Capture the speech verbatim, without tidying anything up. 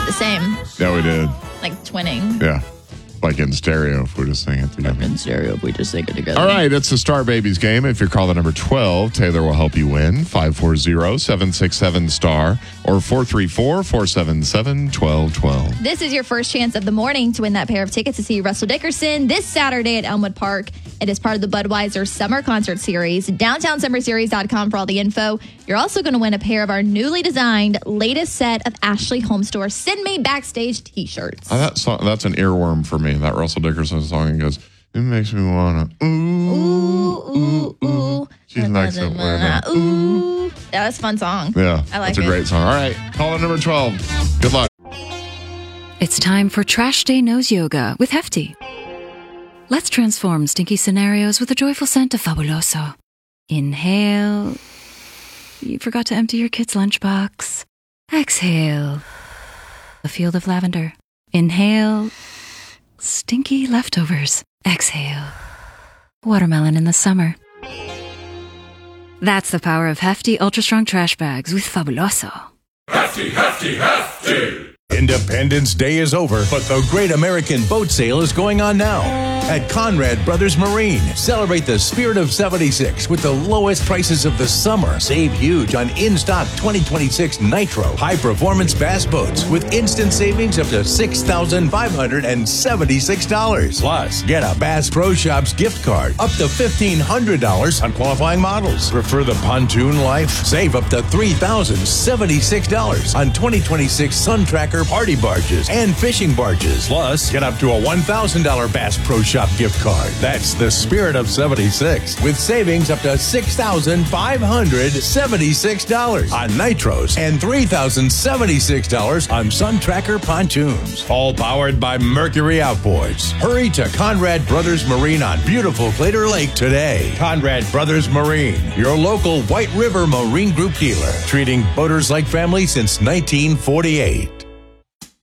the same. Yeah, we did. Like twinning. Yeah. Like in stereo if we just sing it together. In stereo if we just sing it together. All right, it's the Star Babies game. If you're caller number twelve, Taylor will help you win. five four zero, seven six seven, STAR or four three four, four seven seven, one two one two. This is your first chance of the morning to win that pair of tickets to see Russell Dickerson this Saturday at Elmwood Park. It is part of the Budweiser Summer Concert Series. downtown summer series dot com for all the info. You're also going to win a pair of our newly designed latest set of Ashley Home Store Send Me Backstage t-shirts. Oh, that song, that's an earworm for me, that Russell Dickerson song. He goes, it makes me want to, ooh, Ooh, ooh, ooh. She likes it. Ooh. Yeah, that's a fun song. Yeah, I like that's a it. great song. All right, caller number twelve. Good luck. It's time for Trash Day Nose Yoga with Hefty. Let's transform stinky scenarios with a joyful scent of Fabuloso. Inhale. You forgot to empty your kid's lunchbox. Exhale. A field of lavender. Inhale. Stinky leftovers. Exhale. Watermelon in the summer. That's the power of Hefty Ultra Strong Trash Bags with Fabuloso. Hefty, hefty, hefty! Independence Day is over, but the Great American Boat Sale is going on now. At Conrad Brothers Marine, celebrate the spirit of seventy-six with the lowest prices of the summer. Save huge on in-stock twenty twenty-six Nitro high-performance bass boats with instant savings up to six thousand five hundred seventy-six dollars. Plus, get a Bass Pro Shops gift card up to fifteen hundred dollars on qualifying models. Prefer the pontoon life? Save up to three thousand seventy-six dollars on twenty twenty-six Sun Tracker party barges and fishing barges. Plus, get up to a one thousand dollars Bass Pro Shop gift card. That's the spirit of seventy-six, with savings up to six thousand five hundred seventy-six dollars on Nitros and three thousand seventy-six dollars on Sun Tracker pontoons. All powered by Mercury Outboards. Hurry to Conrad Brothers Marine on beautiful Claytor Lake today. Conrad Brothers Marine, your local White River Marine Group dealer, treating boaters like family since nineteen forty-eight.